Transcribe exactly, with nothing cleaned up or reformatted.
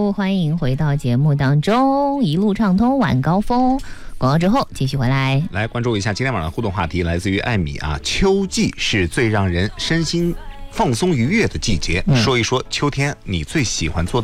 叔，欢迎回到节目当中，一路畅通晚高峰。广告之后继续回来， 来关注一下今天晚上的互动话题，来自于艾米啊。秋季是最让人身心放松愉悦的季节，嗯、说一说秋天你最喜欢做